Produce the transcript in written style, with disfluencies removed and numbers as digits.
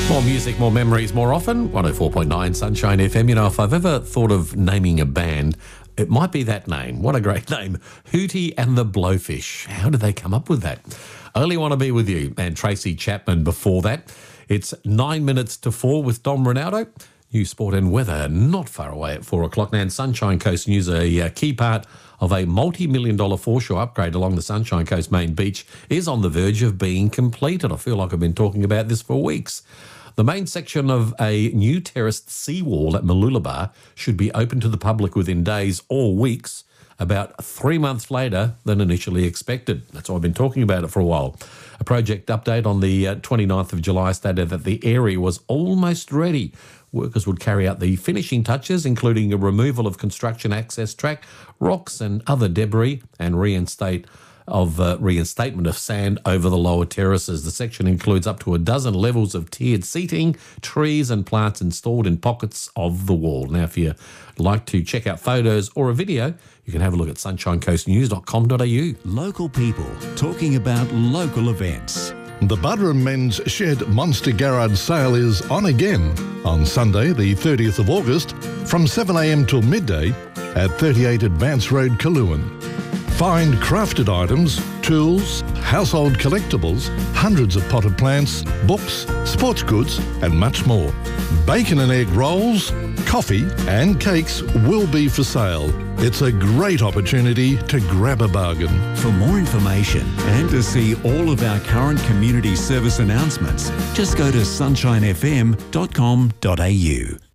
More music, more memories, more often. 104.9 Sunshine FM. You know, if I've ever thought of naming a band, it might be that name. What a great name. Hootie and the Blowfish. How did they come up with that? Only Want to Be With You and Tracy Chapman before that. It's 9 minutes to 4 with Dom Ronaldo. New sport and weather not far away at 4 o'clock now. And Sunshine Coast News, a key part of a multi-million-dollar foreshore upgrade along the Sunshine Coast main beach is on the verge of being completed. I feel like I've been talking about this for weeks. The main section of a new terraced seawall at Mooloolaba should be open to the public within days or weeks, about 3 months later than initially expected. That's why I've been talking about it for a while. A project update on the 29th of July stated that the area was almost ready. Workers would carry out the finishing touches, including a removal of construction access track, rocks and other debris, and reinstatement of sand over the lower terraces. The section includes up to a dozen levels of tiered seating, trees and plants installed in pockets of the wall. Now, if you like to check out photos or a video, you can have a look at sunshinecoastnews.com.au. Local people talking about local events. The Buderim Men's Shed Monster Garage sale is on again on Sunday, the 30th of August, from 7 a.m. till midday at 38 Advance Road, Kaluan. Find crafted items, tools, household collectibles, hundreds of potted plants, books, sports goods, and much more. Bacon and egg rolls, coffee, and cakes will be for sale. It's a great opportunity to grab a bargain. For more information and to see all of our current community service announcements, just go to sunshinefm.com.au.